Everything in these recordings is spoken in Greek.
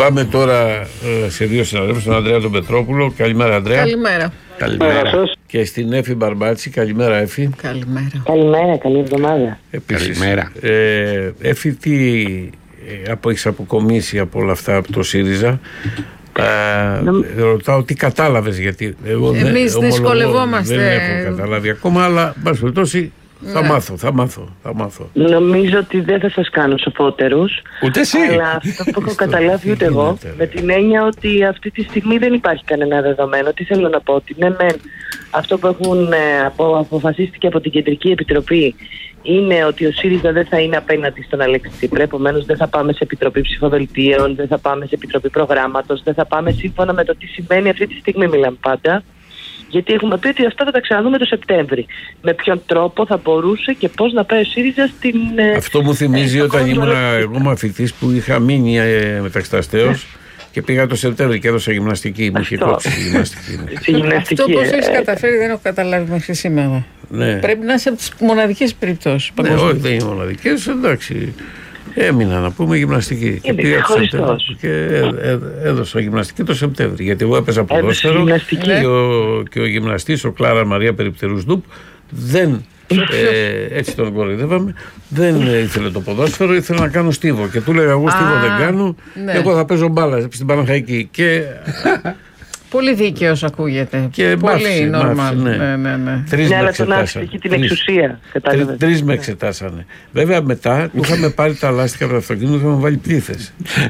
Πάμε τώρα σε δύο συναδέλφους, τον Ανδρέα τον Πετρόπουλο. Καλημέρα, Ανδρέα. Καλημέρα. Καλημέρα. Και στην Έφη Μπαρμπάτση. Καλημέρα, Έφη. Καλημέρα. Καλημέρα, καλή εβδομάδα. Επίσης, καλημέρα. Έφη, τι έχεις αποκομίσει από όλα αυτά από το ΣΥΡΙΖΑ? Ρωτάω τι κατάλαβες, γιατί εγώ εμείς δυσκολευόμαστε. Δεν έχω καταλάβει ακόμα, αλλά μπας περιπτώσει θα μάθω. Νομίζω ότι δεν θα σας κάνω σοφότερους. Ούτε εσύ. Αλλά αυτό που έχω καταλάβει ούτε εγώ, με την έννοια ότι αυτή τη στιγμή δεν υπάρχει κανένα δεδομένο. Τι θέλω να πω, ότι ναι, αυτό που αποφασίστηκε από την Κεντρική Επιτροπή είναι ότι ο ΣΥΡΙΖΑ δεν θα είναι απέναντι στον Αλέξη Τσίπρα. Επομένως δεν θα πάμε σε επιτροπή ψηφοδελτίων, δεν θα πάμε σε επιτροπή προγράμματος, δεν θα πάμε σύμφωνα με το τι σημαίνει αυτή τη στιγμή, μιλάμε πάντα. Γιατί έχουμε πει ότι αυτά θα τα ξαναδούμε το Σεπτέμβρη. Με ποιον τρόπο θα μπορούσε και πώς να πάει ο ΣΥΡΙΖΑ στην. Αυτό μου θυμίζει όταν ήμουν εγώ μαθητής που είχα μείνει μεταξυταστέως και πήγα το Σεπτέμβρη και έδωσα γυμναστική. Μου είχε κόψει η γυμναστική. Αυτό πώς έχεις καταφέρει δεν έχω καταλάβει μέχρι σήμερα. Ναι. Πρέπει να είσαι από τις μοναδικές περιπτώσεις. Ναι, όχι, δεν είναι μοναδικές, εντάξει. Έμεινα να πούμε γυμναστική. Και πήγα το Σεπτέμβρη και έδωσα γυμναστική το Σεπτέμβρη. Γιατί εγώ έπαιζα ποδόσφαιρο και ο γυμναστής, ο Κλάρα Μαρία Περιπτερούς Ντουπ, δεν. Έτσι τον κοροϊδεύαμε. Δεν ήθελε το ποδόσφαιρο, ήθελε να κάνω στίβο. Και του έλεγα: εγώ στίβο δεν κάνω. Εγώ θα παίζω μπάλα στην Παναχαϊκή. Πολύ δίκαιος ακούγεται. Και πολύ νορμάλ. Ναι. Τρεις με εξετάσανε. Έχει την εξουσία. Τρεις με εξετάσανε. Βέβαια μετά του είχαμε πάρει τα λάστιχα από το αυτοκίνητο και είχαμε βάλει πλήθες.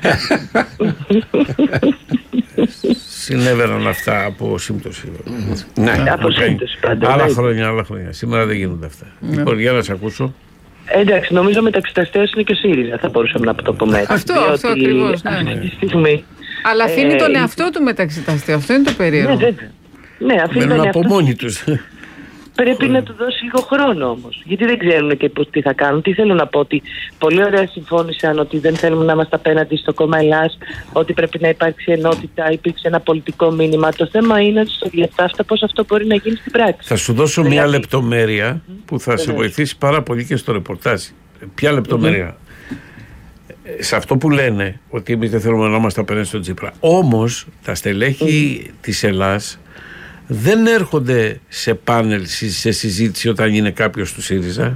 Συνέβαιναν αυτά από σύμπτωση. Ναι, από σύμπτωση πάντα. Άλλα χρόνια. Σήμερα δεν γίνονται αυτά. Λοιπόν, για να σε ακούσω. Εντάξει, νομίζω μεταξυταστέως είναι και ο ΣΥΡΙΖΑ, θα μπορούσαμε να το πούμε έτσι. Αυτό ακριβώς. Αυτή τη στιγμή. Αλλά αφήνει τον εαυτό του μεταξυταστέο. Αυτό είναι το περίεργο. Ναι, αφήνει μένουν από μόνοι τους. Πρέπει να του δώσει λίγο χρόνο όμως. Γιατί δεν ξέρουν και τι θα κάνουν. Τι θέλω να πω, ότι πολύ ωραία συμφώνησαν ότι δεν θέλουμε να είμαστε απέναντι στο κόμμα Ελλάς, ότι πρέπει να υπάρξει ενότητα, υπήρξε ένα πολιτικό μήνυμα. Το θέμα είναι στο διατάφτα πώς αυτό μπορεί να γίνει στην πράξη. Θα σου δώσω μια λεπτομέρεια που θα σε βοηθήσει πάρα πολύ και στο ρεπορτάζ. Ποια λεπτομέρεια? Σε αυτό που λένε ότι εμείς δεν θέλουμε να είμαστε απέναντι στον Τσίπρα. Όμως τα στελέχη της Ελλάς δεν έρχονται σε πάνελ, σε συζήτηση όταν είναι κάποιος του ΣΥΡΙΖΑ.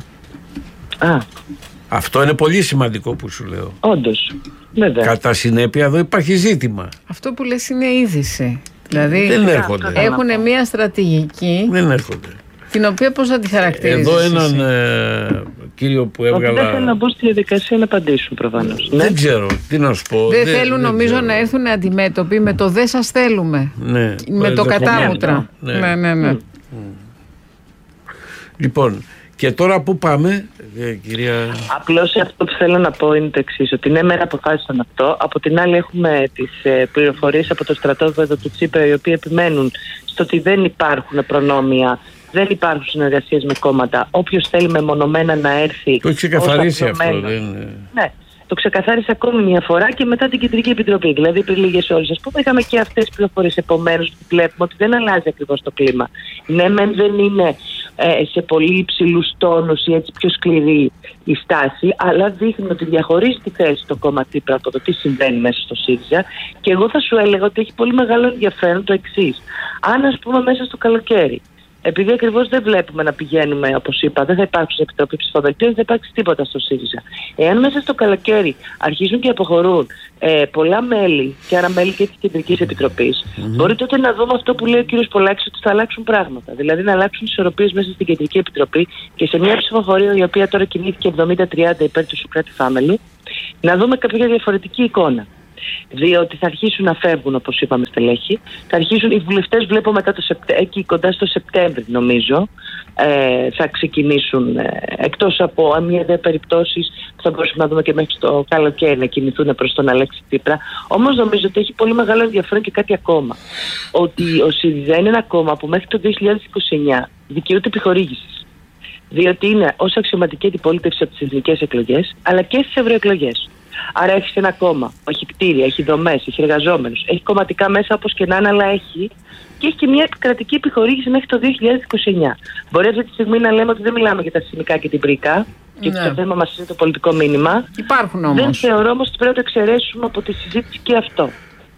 Αυτό είναι πολύ σημαντικό που σου λέω. Όντως. Βέβαια. Κατά συνέπεια εδώ υπάρχει ζήτημα. Αυτό που λες είναι είδηση. Δηλαδή δεν έρχονται. Έχουν μια στρατηγική. Δεν έρχονται. Την οποία πώς θα τη χαρακτηρίζεις? Εδώ έναν κύριο που έβγαλα. Δεν θέλουν να μπουν στη διαδικασία να απαντήσουν προφανώς. Δεν ξέρω, τι να σου πω. Δεν θέλουν νομίζω να έρθουν αντιμέτωποι με το δεν σας θέλουμε. Ναι, με το κατάμουτρα. Ναι. Λοιπόν, και τώρα πού πάμε, κυρία? Απλώς αυτό που θέλω να πω είναι το εξής, ότι ναι, μέρα αποφάσισαν αυτό. Από την άλλη έχουμε τις πληροφορίες από το στρατόπεδο του Τσίπρα, οι οποίοι επιμένουν στο ότι δεν υπάρχουν προνόμια, δεν υπάρχουν συνεργασίες με κόμματα. Όποιος θέλει μεμονωμένα να έρθει. Το έχει ξεκαθαρίσει αυτό, Ναι. Το ξεκαθάρισε ακόμη μια φορά και μετά την Κεντρική Επιτροπή. Δηλαδή, πριν λίγες ώρες, ας πούμε, είχαμε και αυτές τις πληροφορίες. Επομένως, βλέπουμε ότι δεν αλλάζει ακριβώς το κλίμα. Ναι, δεν είναι σε πολύ υψηλούς τόνους ή έτσι πιο σκληρή η στάση, αλλά δείχνει ότι διαχωρίζει τη θέση το κόμμα Τσίπρα από το τι συμβαίνει μέσα στο ΣΥΡΙΖΑ. Και εγώ θα σου έλεγα ότι έχει πολύ μεγάλο ενδιαφέρον το εξής. Αν, ας πούμε, μέσα στο καλοκαίρι, επειδή ακριβώς δεν βλέπουμε να πηγαίνουμε, όπως είπα, δεν θα υπάρξει επιτροπή ψηφοδελτίων, δεν θα υπάρξει τίποτα στο ΣΥΡΙΖΑ. Εάν μέσα στο καλοκαίρι αρχίζουν και αποχωρούν πολλά μέλη, και άρα μέλη και της Κεντρικής Επιτροπής, μπορεί τότε να δούμε αυτό που λέει ο κ. Πολάκης, ότι θα αλλάξουν πράγματα. Δηλαδή να αλλάξουν ισορροπίες μέσα στην Κεντρική Επιτροπή και σε μια ψηφοφορία η οποία τώρα κινήθηκε 70-30 υπέρ του Σουκράτη Φάμελου, να δούμε κάποια διαφορετική εικόνα. Διότι θα αρχίσουν να φεύγουν, όπως είπαμε, στελέχη. Θα αρχίσουν οι βουλευτές, βλέπω μετά εκεί κοντά στο Σεπτέμβρη, νομίζω, θα ξεκινήσουν, εκτός από μια-δύο περιπτώσεις που θα μπορούσαμε να δούμε και μέχρι το καλοκαίρι να κινηθούν προς τον Αλέξη Τσίπρα. Όμως νομίζω ότι έχει πολύ μεγάλο ενδιαφέρον και κάτι ακόμα. Ότι ο ΣΥΡΙΖΑ είναι ένα κόμμα που μέχρι το 2029 δικαιούται επιχορήγησης. Διότι είναι ως αξιωματική αντιπολίτευση από τις εθνικές εκλογές, αλλά και στις ευρωεκλογές. Άρα έχει ένα κόμμα, έχει κτίρια, έχει δομές, έχει εργαζόμενους, έχει κομματικά μέσα όπως και να είναι, αλλά έχει και έχει και μια κρατική επιχορήγηση μέχρι το 2029. Μπορεί αυτή τη στιγμή να λέμε ότι δεν μιλάμε για τα συστημικά και την πρικά, και το θέμα μας είναι το πολιτικό μήνυμα. Υπάρχουν όμως. Δεν θεωρώ όμως ότι πρέπει να το εξαιρέσουμε από τη συζήτηση και αυτό.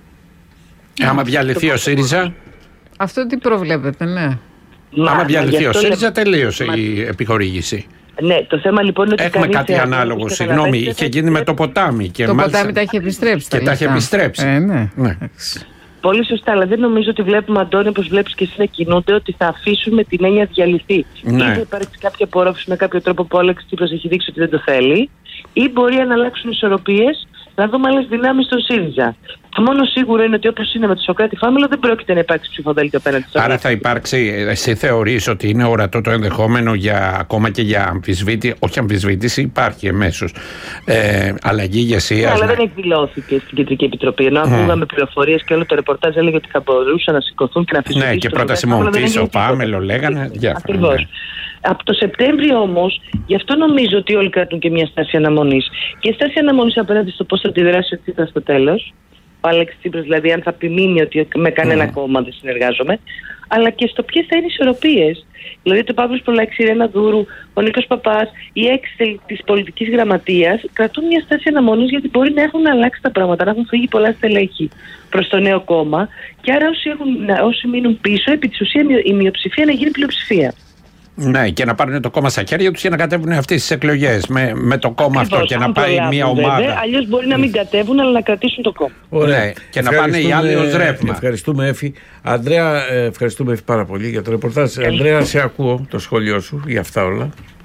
Άμα διαλυθεί ο ΣΥΡΙΖΑ. Αυτό τι προβλέπετε, ναι. Άμα διαλυθεί ο ΣΥΡΙΖΑ, τελείωσε η επιχορήγηση. Ναι, το θέμα λοιπόν είναι ότι. Έχουμε κάτι ανάλογο. Συγγνώμη, είχε γίνει με το ποτάμι. Και το ποτάμι τα έχει επιστρέψει. Και τα έχει επιστρέψει. Ναι. Πολύ σωστά, αλλά δεν νομίζω ότι βλέπουμε, Αντώνη, όπως βλέπεις και εσύ να κινούνται, ότι θα αφήσουμε την έννοια διαλυθεί. Ναι. Είτε υπάρξει κάποια απορρόφηση με κάποιο τρόπο που ο Αλέξης Τσίπρας έχει δείξει ότι δεν το θέλει, ή μπορεί να αλλάξουν ισορροπίες, να δούμε άλλες δυνάμεις στον ΣΥΡΙΖΑ. Το μόνο σίγουρο είναι ότι όπως είναι με το Σωκράτη Φάμελο δεν πρόκειται να υπάρξει ψηφοδέλτιο απέναντι στο. Άρα θα υπάρξει, εσύ θεωρείς ότι είναι ορατό το ενδεχόμενο ακόμα και για αμφισβήτηση, υπάρχει εμέσως αλλαγή ηγεσίας. Αλλά δεν εκδηλώθηκε στην Κεντρική Επιτροπή. Ενώ ακούγαμε πληροφορίες και όλο το ρεπορτάζ έλεγε ότι θα μπορούσαν να σηκωθούν και να αμφισβητήσουν. Ναι, και πρώτα Σιμών Πίσω, Πάμελο λέγανε. Ακριβώς. Ναι. Από το Σεπτέμβριο όμως, γι' αυτό νομίζω ότι όλοι κρατούν και μια στάση αναμονής. Και η στάση αναμονής απέναντι στο πώς θα αντιδράσει ο Τσίπρας στο τέλος. Ο Αλέξης Τσίπρας, δηλαδή, αν θα επιμείνει ότι με κανένα κόμμα δεν συνεργάζομαι, αλλά και στο ποιες θα είναι οι ισορροπίες. Δηλαδή, το Παύλος Πολάκης, η Ρένα Δούρου, ο Νίκος Παπάς, η έξι της πολιτικής γραμματείας κρατούν μια στάση αναμονής, γιατί μπορεί να έχουν αλλάξει τα πράγματα, να έχουν φύγει πολλά στελέχη προς το νέο κόμμα. Και άρα, όσοι μείνουν πίσω, επί της ουσίας η μειοψηφία να γίνει πλειοψηφία. Ναι, και να πάρουν το κόμμα στα χέρια τους και να κατέβουν αυτές τις εκλογές με το κόμμα αυτό και να πάει μια ομάδα. Αλλιώς μπορεί να μην κατέβουν, αλλά να κρατήσουν το κόμμα. Ωραία. Και να πάνε οι άλλοι ως ρεύμα. Ευχαριστούμε, Έφη. Αντρέα, ευχαριστούμε, Έφη, πάρα πολύ για το ρεπορτάζ. Αντρέα, σε ακούω το σχόλιο σου για αυτά όλα.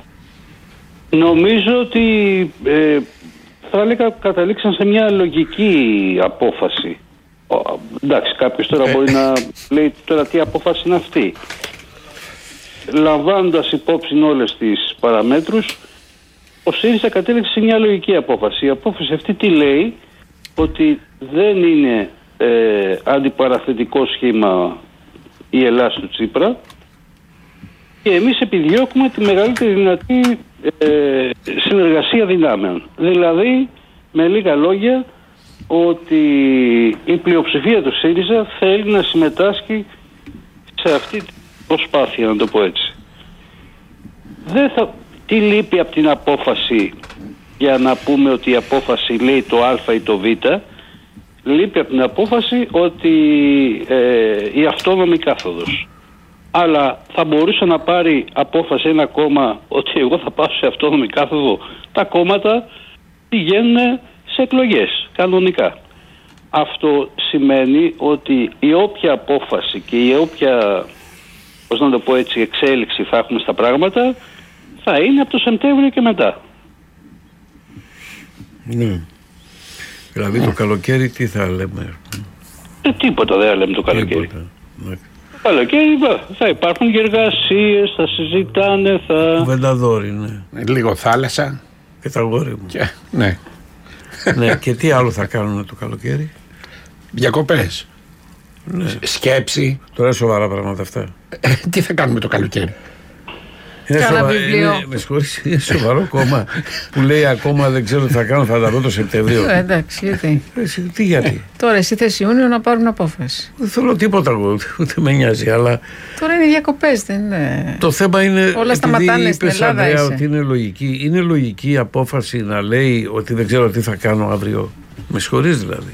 Νομίζω ότι θα έλεγα καταλήξαν σε μια λογική απόφαση. Εντάξει, κάποιος τώρα μπορεί να λέει τώρα τι απόφαση είναι αυτή. Λαμβάνοντας υπόψη όλες τις παραμέτρους, ο ΣΥΡΙΖΑ κατέληξε σε μια λογική απόφαση. Η απόφαση αυτή τι λέει? Ότι δεν είναι αντιπαραθετικό σχήμα η Ελλάς του Τσίπρα και εμείς επιδιώκουμε τη μεγαλύτερη δυνατή συνεργασία δυνάμεων. Δηλαδή, με λίγα λόγια, ότι η πλειοψηφία του ΣΥΡΙΖΑ θέλει να συμμετάσχει σε αυτή την προσπάθεια, να το πω έτσι. Τι λείπει από την απόφαση για να πούμε ότι η απόφαση λέει το Α ή το Β? Λείπει από την απόφαση ότι η αυτόνομη κάθοδος. Αλλά θα μπορούσε να πάρει απόφαση ένα κόμμα ότι εγώ θα πάω σε αυτόνομη κάθοδο. Τα κόμματα πηγαίνουν σε εκλογές κανονικά. Αυτό σημαίνει ότι η όποια απόφαση και η όποια, πώς να το πω έτσι, εξέλιξη θα έχουμε στα πράγματα θα είναι από το Σεπτέμβριο και μετά. Ναι. Δηλαδή το καλοκαίρι τι θα λέμε? Τίποτα δεν θα λέμε το καλοκαίρι. Το καλοκαίρι θα υπάρχουν και εργασίες, θα συζητάνε, θα... Κουβενταδόροι, ναι. Λίγο θάλασσα. Και τα γόρι μου. Και, ναι. Ναι, και τι άλλο θα κάνουν το καλοκαίρι? Διακοπές. Ναι. Σκέψη. Τώρα σοβαρά πράγματα αυτά. Τι θα κάνουμε το καλοκαίρι? Με συγχωρείς, είναι σοβαρό κόμμα που λέει ακόμα δεν ξέρω τι θα κάνω, θα τα δω το Σεπτέμβριο. Εντάξει, γιατί? Τι γιατί? Τώρα εσύ θες Ιούνιο να πάρουν απόφαση. Δεν θέλω τίποτα εγώ, ούτε με νοιάζει, αλλά... Τώρα είναι διακοπές, δεν είναι... Το θέμα είναι, όλα σταματάνε στην Ελλάδα, Ανδρέα, ότι είναι λογική. Είναι λογική η απόφαση να λέει ότι δεν ξέρω τι θα κάνω αύριο? Με συγχωρείς δηλαδή?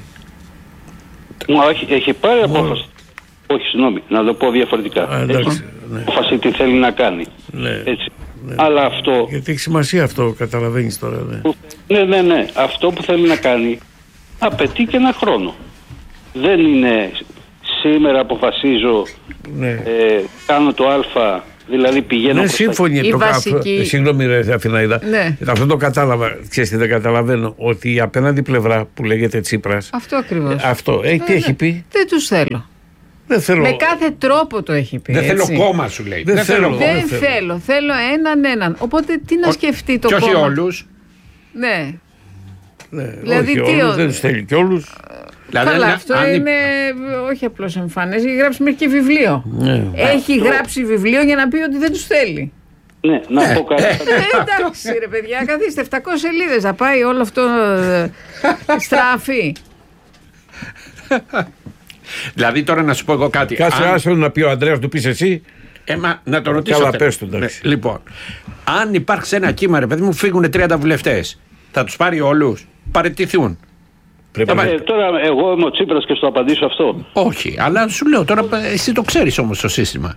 Έχει πάρει απόφαση. Όχι, συγγνώμη, να το πω διαφορετικά. Εντάξει, ναι. Απόφαση τι θέλει να κάνει. Ναι, έτσι. Ναι. Αλλά αυτό... Γιατί έχει σημασία αυτό, καταλαβαίνεις τώρα. Ναι. Ναι. Αυτό που θέλει να κάνει απαιτεί και ένα χρόνο. Δεν είναι σήμερα αποφασίζω, κάνω το Α, δηλαδή πηγαίνω... Ναι, σύμφωνοι. Συγγνώμη ρε Αθηναίδα. Ναι. Αυτό το κατάλαβα. Ξέρεις τι δεν καταλαβαίνω? Ότι η απέναντι πλευρά που λέγεται Τσίπρας... Αυτό ακριβώς. Αυτό. Τι έχει πει? Δεν τους θέλω. Με κάθε τρόπο το έχει πει. Δεν θέλω κόμμα, σου λέει. Δεν θέλω. Θέλω έναν. Οπότε τι να σκεφτεί το κόμμα? Και όχι όλους. Ναι. Δηλαδή δεν τους θέλει κι όλους. Καλά, αυτό είναι όχι απλώς εμφανές. Έχει γράψει μέχρι και βιβλίο. Έχει γράψει βιβλίο για να πει ότι δεν τους θέλει. Ναι, να πω κάτι. Εντάξει ρε παιδιά, καθίστε 700 σελίδες να πάει όλο αυτό στράφει. Δηλαδή τώρα να σου πω εγώ κάτι. Κάτσε άσο να πει ο Ανδρέας, του πεις εσύ. Να το ρωτήσω. Καλά, πες το, εντάξει. Λοιπόν, αν υπάρξει ένα κύμα, ρε παιδί μου, φύγουν 30 βουλευτές, θα τους πάρει όλους, παραιτηθούν. Τώρα εγώ είμαι ο Τσίπρας και στο απαντήσω αυτό. Όχι, αλλά σου λέω τώρα, εσύ το ξέρεις όμως το σύστημα.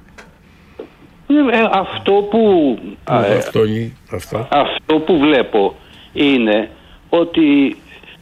Αυτό που βλέπω είναι ότι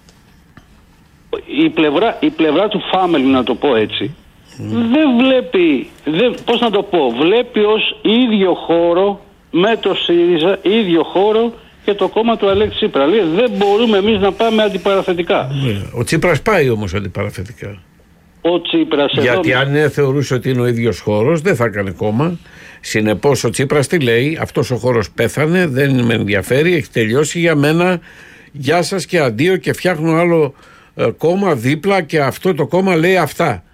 η πλευρά του family, να το πω έτσι, δεν βλέπει, πώς να το πω, βλέπει ως ίδιο χώρο με το ΣΥΡΙΖΑ, ίδιο χώρο και το κόμμα του Αλέξη Τσίπρα. Λέει, δεν μπορούμε εμείς να πάμε αντιπαραθετικά. Ο Τσίπρας πάει όμως αντιπαραθετικά. Ο Τσίπρας γιατί αν θεωρούσε ότι είναι ο ίδιος χώρος, δεν θα έκανε κόμμα. Συνεπώς ο Τσίπρας τι λέει, αυτός ο χώρος πέθανε, δεν με ενδιαφέρει, έχει τελειώσει για μένα, γεια σας και αντίο, και φτιάχνω άλλο κόμμα δίπλα και αυτό το κόμμα λέει αυτά.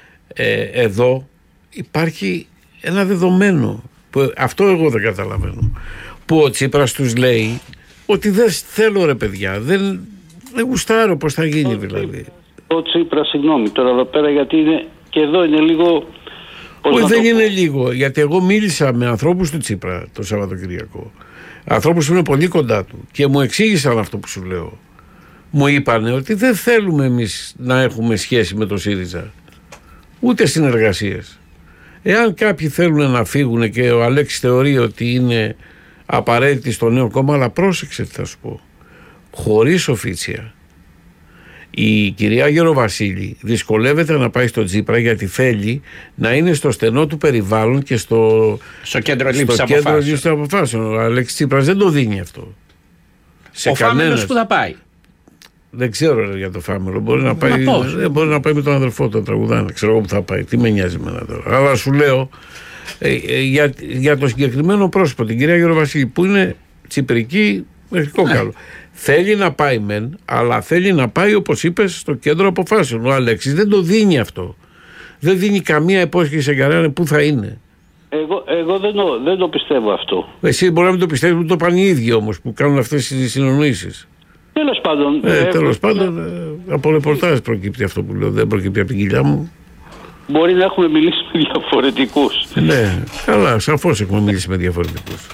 Εδώ υπάρχει ένα δεδομένο που αυτό εγώ δεν καταλαβαίνω, που ο Τσίπρας τους λέει ότι δεν θέλω, ρε παιδιά, δεν γουστάρω, πώς θα γίνει δηλαδή. Ο Τσίπρας, συγγνώμη τώρα εδώ πέρα, γιατί είναι, και εδώ είναι λίγο. Όχι, δεν είναι λίγο, γιατί εγώ μίλησα με ανθρώπους του Τσίπρα το Σαββατοκυριακό, ανθρώπους που είναι πολύ κοντά του, και μου εξήγησαν αυτό που σου λέω. Μου είπανε ότι δεν θέλουμε εμείς να έχουμε σχέση με το ΣΥΡΙΖΑ, ούτε συνεργασίες. Εάν κάποιοι θέλουν να φύγουν και ο Αλέξης θεωρεί ότι είναι απαραίτητη στο νέο κόμμα, αλλά πρόσεξε τι θα σου πω, χωρίς οφίτσια. Η κυρία Γεροβασίλη δυσκολεύεται να πάει στο Τσίπρα γιατί θέλει να είναι στο στενό του περιβάλλον και στο κέντρο λήψης αποφάσεων. Ο Αλέξης Τσίπρας δεν το δίνει αυτό. Ο Φάμελος που θα πάει. Δεν ξέρω για το Φάμελο. Μπορεί να πάει με τον αδερφό του, τραγουδάνε. Ξέρω εγώ που θα πάει. Τι με νοιάζει εμένα τώρα. Αλλά σου λέω για το συγκεκριμένο πρόσωπο, την κυρία Γεροβασίλη, που είναι τσιπρική μέχρι κόκαλο. Θέλει να πάει μεν, αλλά θέλει να πάει, όπως είπες, στο κέντρο αποφάσεων. Ο Αλέξης δεν το δίνει αυτό. Δεν δίνει καμία υπόσχεση σε κανέναν που θα είναι. Εγώ δεν το πιστεύω αυτό. Εσύ μπορεί να μην το πιστεύεις, που το πάνε οι ίδιοι όμως που κάνουν αυτές τις συνονοήσεις. Τέλος πάντων. Τέλος πάντων, από ρεπορτάζ προκύπτει αυτό που λέω, δεν προκύπτει από την κοιλιά μου. Μπορεί να έχουμε μιλήσει με διαφορετικούς. Ναι, καλά, σαφώς έχουμε μιλήσει με διαφορετικούς.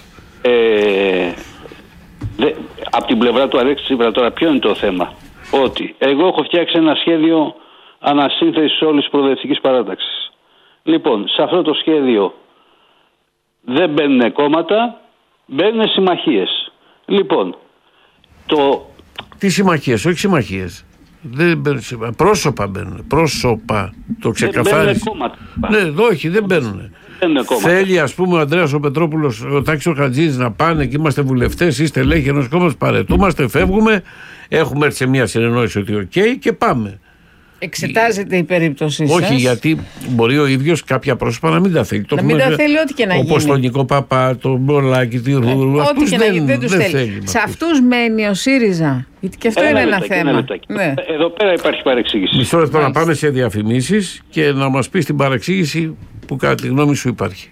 Από την πλευρά του Αλέξη Τσίπρα τώρα ποιο είναι το θέμα? Ότι εγώ έχω φτιάξει ένα σχέδιο ανασύνθεσης όλης της προοδευτικής παράταξης. Λοιπόν, σε αυτό το σχέδιο δεν μπαίνουν κόμματα, μπαίνουν συμμαχίες. Λοιπόν, τι συμμαχίες, όχι συμμαχίες. Δεν μπαίνουν, πρόσωπα μπαίνουν. Πρόσωπα. Το ξεκαθάρισε. Ναι, όχι, δεν μπαίνουν. Θέλει, ας πούμε, ο Ανδρέας ο Πετρόπουλος, ο Τάκης ο Χατζής να πάνε και είμαστε βουλευτές, είστε λέγει ενός κόμματος, παρετούμαστε, φεύγουμε, έχουμε έρθει σε μια συνεννόηση ότι οκ, και πάμε. Εξετάζεται η περίπτωσή σας. Όχι, γιατί μπορεί ο ίδιος κάποια πρόσωπα να μην τα θέλει. Να μην τα θέλει, ό,τι και να γίνει. Όπως τον Νικό Παπά, τον Μπολάκη, τη Ρούλου. Ό,τι και να γίνει, δεν τους θέλει. Σε αυτούς μένει ο ΣΥΡΙΖΑ. Γιατί και αυτό είναι ένα θέμα. Ναι. Εδώ πέρα υπάρχει παρεξήγηση. Μισό λεπτό να πάμε σε διαφημίσεις και να μας πεις την παρεξήγηση που κατά τη γνώμη σου υπάρχει.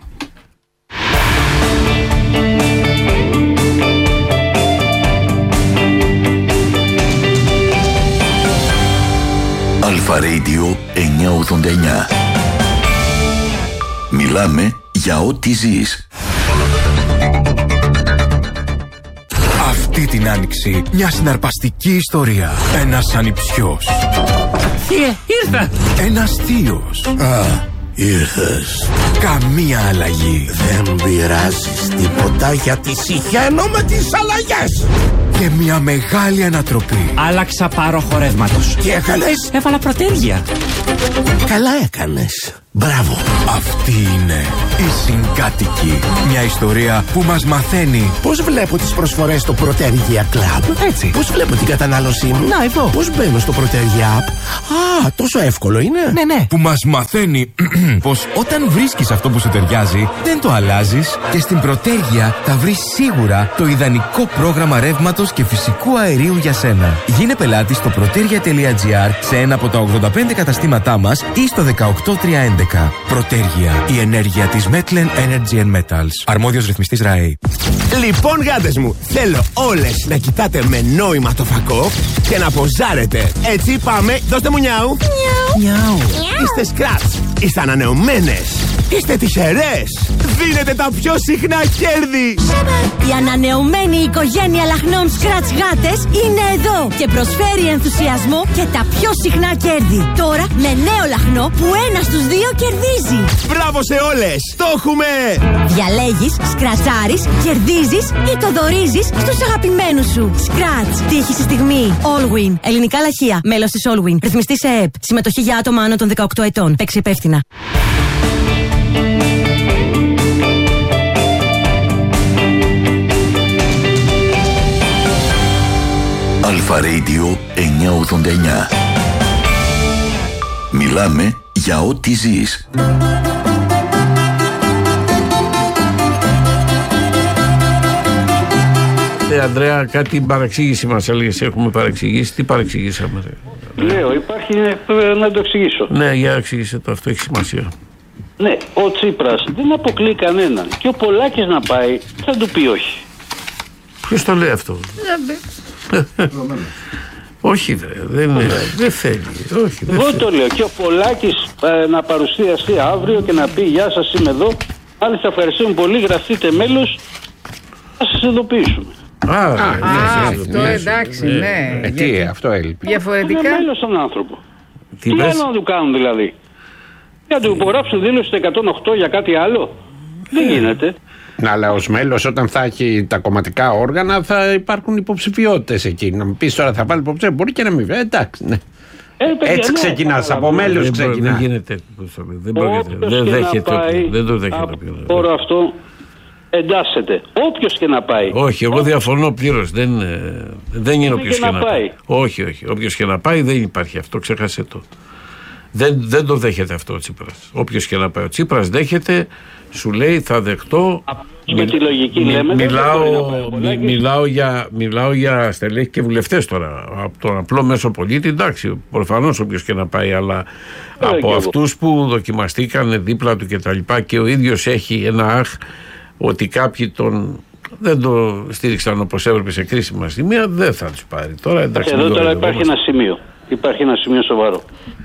Αλφα Radio 989. Μιλάμε για ό,τι ζεις. Αυτή την άνοιξη μια συναρπαστική ιστορία. Ένας ανιψιός. Ήρθα. Ένας θείος. Ήρθες. Καμία αλλαγή. Δεν πειράζεις τίποτα γιατί συχαίνω με τις αλλαγές. Και μια μεγάλη ανατροπή. Άλλαξα πάροχο ρεύματος. Τι έκανες? Έβαλα προτέρια. Καλά έκανες. Μπράβο. Αυτή είναι η Συγκάτοικοι. Μια ιστορία που μας μαθαίνει πώς βλέπω τις προσφορές στο Protergia Club. Έτσι. Πώς βλέπω την κατανάλωσή μου. Να, εδώ. Πώς μπαίνω στο Protergia App. Τόσο εύκολο είναι. Ναι. Που μας μαθαίνει πως όταν βρίσκεις αυτό που σου ταιριάζει, δεν το αλλάζεις και στην Protergia θα βρεις σίγουρα το ιδανικό πρόγραμμα ρεύματος και φυσικού αερίου για σένα. Γίνε πελάτη στο protergia.gr σε ένα από τα 85 καταστήματά μας ή στο 18311. Protergia, η ενέργεια της Metlen Energy and Metals. Αρμόδιος ρυθμιστής ΡΑΕ. Λοιπόν, γάτες μου, θέλω όλες να κοιτάτε με νόημα το φακό και να ποζάρετε. Έτσι, πάμε, δώστε μου νιάου. Νιάου. Είστε σκράτς, είστε ανανεωμένες. Είστε τυχερές! Δίνετε τα πιο συχνά κέρδη! Η ανανεωμένη οικογένεια λαχνών Scratch γάτες είναι εδώ και προσφέρει ενθουσιασμό και τα πιο συχνά κέρδη. Τώρα με νέο λαχνό που ένας στους δύο κερδίζει. Μπράβο σε όλες! Το έχουμε! Διαλέγεις, σκρατσάρεις, κερδίζεις ή το δωρίζεις στους αγαπημένους σου. Scratch. Τύχη στη στιγμή. Allwin. Ελληνικά λαχεία. Μέλος της Allwin. Ρυθμιστή σε ΕΕΠ. Συμμετοχή για άτομα άνω των 18 ετών. Παίξει υπεύθυνα. Αλφα Radio 989. Μιλάμε για ό,τι ζεις. Ανδρέα, κάτι παραξήγηση μας έλεγες, έχουμε παραξηγήσει. Τι παραξηγήσαμε? Λέω, υπάρχει, να το εξηγήσω. Ναι, για εξηγήσε το, αυτό έχει σημασία. Ναι, ο Τσίπρας δεν αποκλεί κανέναν και ο Πολάκης να πάει θα του πει όχι. Ποιος το λέει αυτό? Όχι, δεν θέλει. Όχι, εγώ το λέω. Και ο Πολάκης να παρουσιαστεί αύριο και να πει γεια σας, είμαι εδώ. Μάλιστα, ευχαριστούμε πολύ. Γραφτείτε μέλος. Θα σας ειδοποιήσουμε. Αυτό εντάξει, ναι. Τι, αυτό έλειπε. Διαφορετικά. Είναι μέλος στον άνθρωπο. Τι άλλο να του κάνουν δηλαδή? Για να του υπογράψουν δήλωση στο 108 για κάτι άλλο? Δεν γίνεται. Αλλά ως μέλος, όταν θα έχει τα κομματικά όργανα, θα υπάρχουν υποψηφιότητες εκεί. Να μου πεις τώρα θα βάλει υποψήφιο, μπορεί και να μην βγει. Εντάξει, ναι. Έτσι ξεκινάς, από μέλος ξεκινάς. Δεν γίνεται. Δεν δέχεται. Δεν το δέχεται. Τώρα αυτό εντάσσεται. Όποιος και να πάει. Όχι, εγώ διαφωνώ πλήρως. Δεν είναι όποιος και να πάει. Όχι. Όποιος και να πάει δεν υπάρχει αυτό. Ξέχασε το. Δεν το δέχεται αυτό ο Τσίπρας. Όποιος και να πάει. Ο Τσίπρας δέχεται, σου λέει θα δεχτώ. Με τη λογική λέμε. Μιλάω για στελέχη και βουλευτές τώρα. Από τον απλό μέσο πολίτη, εντάξει, προφανώς όποιος και να πάει, αλλά από αυτούς που δοκιμαστήκαν δίπλα του και ο ίδιος έχει ένα αχ ότι κάποιοι δεν το στήριξαν όπως έπρεπε σε κρίσιμα σημεία, δεν θα τους πάρει. Τώρα, εντάξει, εδώ τώρα υπάρχει ένα σημείο σοβαρό.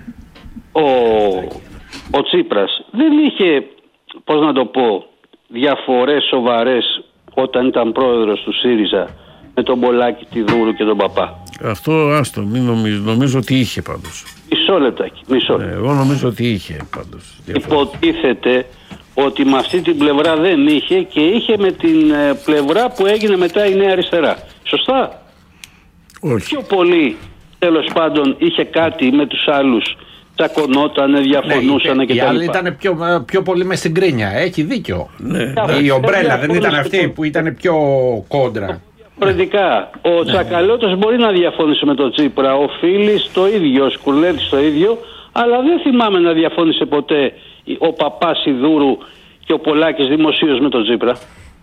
Ο Τσίπρας δεν είχε, πώς να το πω, διαφορές σοβαρές όταν ήταν πρόεδρος του ΣΥΡΙΖΑ με τον Πολάκη, τη Δούρου και τον Παπά. Αυτό άστο, μην νομίζω ότι είχε πάντως. Μισό λεπτάκι. Εγώ νομίζω ότι είχε πάντως. Υποτίθεται ότι με αυτή την πλευρά δεν είχε και είχε με την πλευρά που έγινε μετά η Νέα Αριστερά. Σωστά? Όχι. Πιο πολύ, τέλος πάντων, είχε κάτι με τους άλλους. Τσακωνότανε, διαφωνούσανε κτλ. Οι άλλοι ήταν πιο πολύ μες στην κρίνια. Έχει δίκιο. Ναι. Η ομπρέλα δεν ήταν αυτή που ήταν πιο κόντρα. Διαφορετικά. Ο Τσακαλώτος μπορεί να διαφώνησε με τον Τσίπρα. Ο Φίλης το ίδιο, ο Σκουλέτης το ίδιο. Αλλά δεν θυμάμαι να διαφώνησε ποτέ ο Παπάς, η Δούρου και ο Πολάκης δημοσίως με τον Τσίπρα.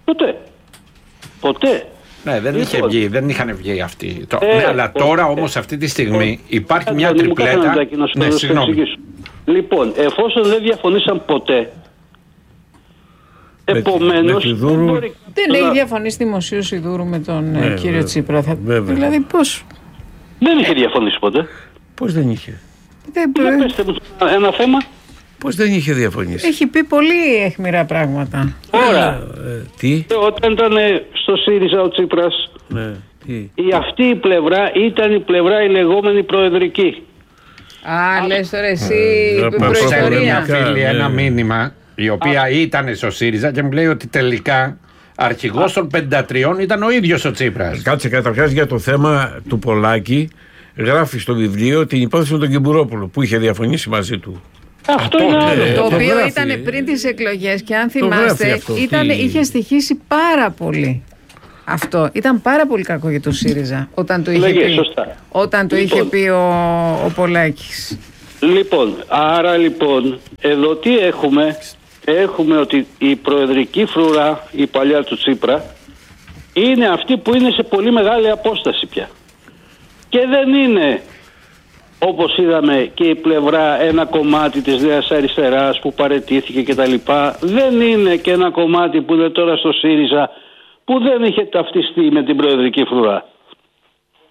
Ποτέ. Ναι, δεν είχαν βγει αυτοί. Ναι, αλλά τώρα όμως αυτή τη στιγμή υπάρχει μια τριπλέτα. Ναι, συγγνώμη. Λοιπόν, εφόσον δεν διαφωνήσαν ποτέ, επομένως δεν έχει διαφωνήσει δημοσίως η Δούρου με τον κύριο Τσίπρα. Δηλαδή πώς? Δεν είχε διαφωνήσει ποτέ. Πώς δεν είχε? Πέστε μου ένα θέμα. Πώς δεν είχε διαφωνήσει? Έχει πει πολύ αιχμηρά πράγματα. Ωραία. Τι? Όταν ήταν στο ΣΥΡΙΖΑ ο Τσίπρας, αυτή η πλευρά ήταν η πλευρά η λεγόμενη προεδρική. Λες τώρα εσύ προεδρία. Ένα μήνυμα η οποία ήταν στο ΣΥΡΙΖΑ και μου λέει ότι τελικά αρχηγός των 53 ήταν ο ίδιος ο Τσίπρας. Κάτσε, καταρχάς για το θέμα του Πολάκη γράφει στο βιβλίο την υπόθεση με τον Κιμπουρόπουλο που είχε διαφωνήσει μαζί του. Αυτό είναι άλλο. Το οποίο ήταν πριν τις εκλογές και αν θυμάστε είχε στοιχήσει πάρα πολύ. Αυτό ήταν πάρα πολύ κακό για το ΣΥΡΙΖΑ όταν το είχε πει ο Πολάκης. Άρα εδώ τι έχουμε? Έχουμε ότι η προεδρική φρουρά, η παλιά του Τσίπρα, είναι αυτή που είναι σε πολύ μεγάλη απόσταση πια. Και δεν είναι, όπως είδαμε, και η πλευρά, ένα κομμάτι της Νέας Αριστεράς που παραιτήθηκε κτλ. Δεν είναι και ένα κομμάτι που είναι τώρα στο ΣΥΡΙΖΑ που δεν είχε ταυτιστεί με την προεδρική φρουρά.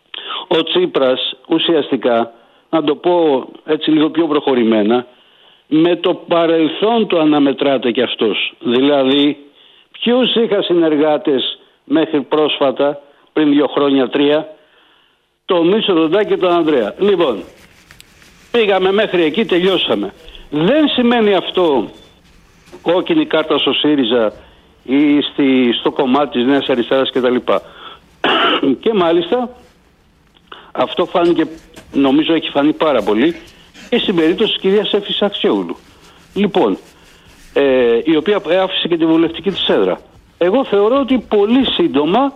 Ο Τσίπρας ουσιαστικά, να το πω έτσι λίγο πιο προχωρημένα, με το παρελθόν το αναμετράται κι αυτός. Δηλαδή, ποιους είχα συνεργάτες μέχρι πρόσφατα, πριν 2 χρόνια, 3, το Μίτσο, τον Τάκη και τον Ανδρέα. Λοιπόν, πήγαμε μέχρι εκεί, τελειώσαμε. Δεν σημαίνει αυτό κόκκινη κάρτα στο ΣΥΡΙΖΑ ή στο κομμάτι της Νέας Αριστεράς κτλ. Και μάλιστα αυτό φάνηκε, νομίζω έχει φανεί πάρα πολύ και στην περίπτωση της κυρίας Εύης Αξιόγλου. Λοιπόν, η οποία άφησε και τη βουλευτική της έδρα. Εγώ θεωρώ ότι πολύ σύντομα,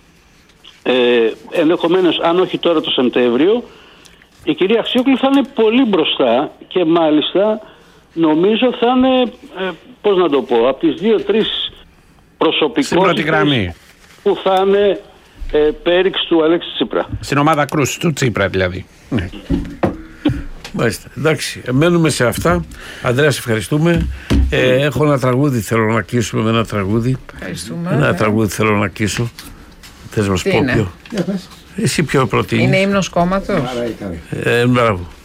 ενδεχομένως αν όχι τώρα το Σεπτέμβριο, η κυρία Αξιόγλου θα είναι πολύ μπροστά και μάλιστα νομίζω θα είναι, πώς να το πω, από τις 2-3 προσωπικότητες που θα είναι πέριξ του Αλέξη Τσίπρα. Στην ομάδα κρούς του Τσίπρα δηλαδή. Ναι. Μάλιστα. Εντάξει, μένουμε σε αυτά. Ανδρέα, σε ευχαριστούμε. Έχω ένα τραγούδι, θέλω να κλείσουμε με ένα τραγούδι. Ευχαριστούμε. Ένα τραγούδι θέλω να κλείσω. Θες να σου πω ποιο? Εσύ ποιο προτείνεις? Είναι ύμνος κόμματος. Μπράβο.